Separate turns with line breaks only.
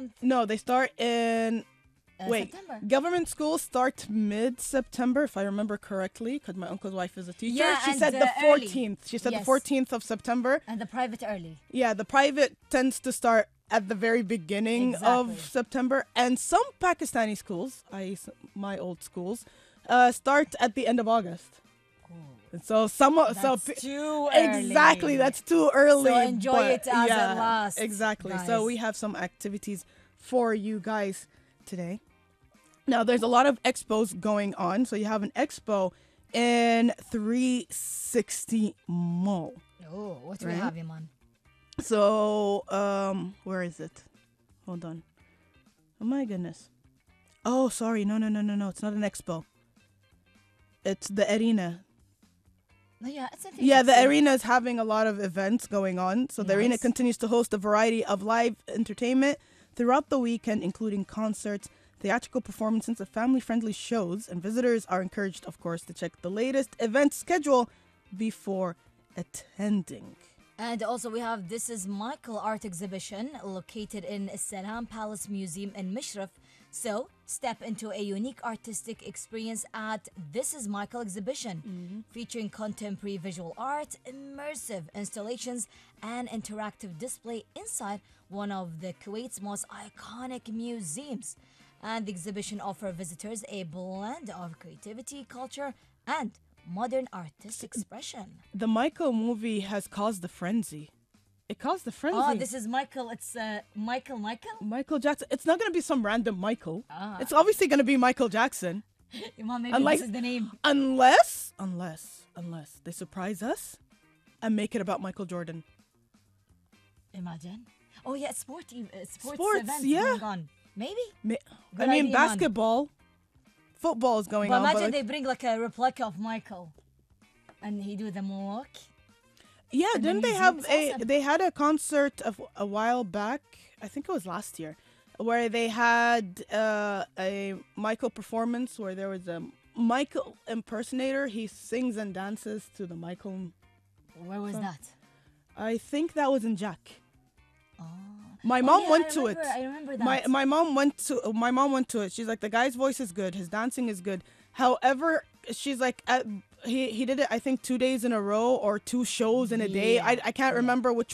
month.
No, they start in. Wait,
September.
government schools start mid-September, if I remember correctly, because my uncle's wife is a teacher.
Yeah,
she
and,
said the
early.
14th. She said
Yes.
the 14th of September.
And the private early.
Yeah, the private tends to start at the very beginning
Exactly.
of September, and some Pakistani schools, my old schools, start at the end of August. And so
That's too early.
exactly, that's too early.
So enjoy
but
it as it lasts,
Exactly.
guys.
So we have some activities for you guys today. Now, there's a lot of expos going on. So you have an expo in 360 Mall.
Oh, what do we
Right?
have, Iman?
So, where is it? Hold on. Oh my goodness. Oh, sorry. No. It's not an expo. It's the arena.
No, yeah, it's a thing.
Yeah, the arena is having a lot of events going on. So the arena
Nice.
continues to host a variety of live entertainment throughout the weekend, including concerts, theatrical performances, and family-friendly shows. And visitors are encouraged, of course, to check the latest event schedule before attending.
And also we have This Is Michael art exhibition located in Salam Palace Museum in Mishraf. So step into a unique artistic experience at This Is Michael exhibition, featuring contemporary visual art, immersive installations, and interactive display inside one of the Kuwait's most iconic museums. And the exhibition offers visitors a blend of creativity, culture, and modern artist expression.
The Michael movie has caused a frenzy. It caused a frenzy.
Oh, this is Michael. It's Michael.
Michael Jackson. It's not going to be some random Michael.
Ah.
It's obviously going to be Michael Jackson.
Imam, maybe
Unlike-
this is the name.
Unless they surprise us and make it about Michael Jordan.
Imagine. Oh yeah, sports
Sports,
events
yeah.
going on. Maybe.
I
Good
mean,
idea, man.
basketball, football is going
But
on.
imagine
But
they bring like a replica of Michael, and he do the moonwalk.
yeah,
in the
didn't they
museum.
have
It's
a?
awesome.
They had a concert of a while back. I think it was last year, where they had a Michael performance where there was a Michael impersonator. He sings and dances to the Michael.
Where was that?
I think that was in Jack.
Oh.
My
Oh,
mom
yeah,
went
I
to it.
remember- I remember that.
My mom went to it. She's like, the guy's voice is good, his dancing is good. However, she's like, he did it I think 2 days in a row or 2 shows in a day.
Yeah,
I can't remember which